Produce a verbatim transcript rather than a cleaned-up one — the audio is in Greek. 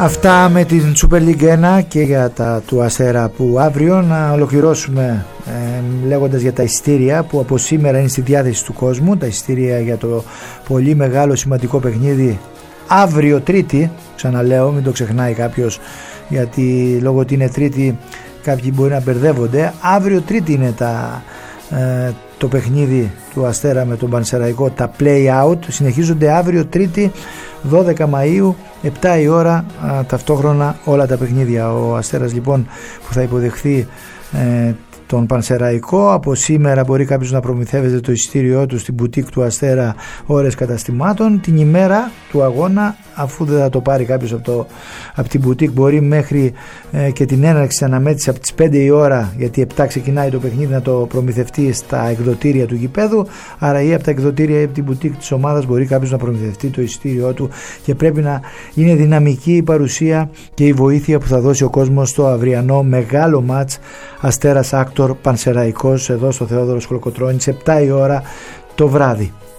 Αυτά με την Super League ένα και για τα του Αστέρα, που αύριο να ολοκληρώσουμε ε, λέγοντας για τα εισιτήρια που από σήμερα είναι στη διάθεση του κόσμου. Τα εισιτήρια για το πολύ μεγάλο σημαντικό παιχνίδι αύριο Τρίτη, ξαναλέω, μην το ξεχνάει κάποιος, γιατί λόγω ότι είναι Τρίτη κάποιοι μπορεί να μπερδεύονται. Αύριο Τρίτη είναι τα, ε, το παιχνίδι του Αστέρα με τον Πανσεραϊκό, τα play out συνεχίζονται αύριο Τρίτη δώδεκα Μαΐου, επτά η ώρα, α, ταυτόχρονα όλα τα παιχνίδια. Ο Αστέρας λοιπόν που θα υποδεχθεί ε, τον Πανσεραϊκό, από σήμερα μπορεί κάποιος να προμηθεύεται το εισιτήριό του στην μπουτίκ του Αστέρα ώρες καταστημάτων. Την ημέρα του αγώνα, αφού δεν θα το πάρει κάποιος από, το, από την μπουτίκ, μπορεί μέχρι ε, και την έναρξη της αναμέτρησης από τις πέντε η ώρα, γιατί επτά ξεκινάει το παιχνίδι, να το προμηθευτεί στα εκδοτήρια του γηπέδου. Άρα ή από τα εκδοτήρια ή από την μπουτίκ της ομάδας μπορεί κάποιος να προμηθευτεί το εισιτήριό του, και πρέπει να είναι δυναμική η παρουσία και η βοήθεια που θα δώσει ο κόσμος στο αυριανό μεγάλο μάτς Αστέρας Άκτορ Πανσεραϊκός εδώ στο Θεόδωρος Κολοκοτρώνης επτά η ώρα το βράδυ.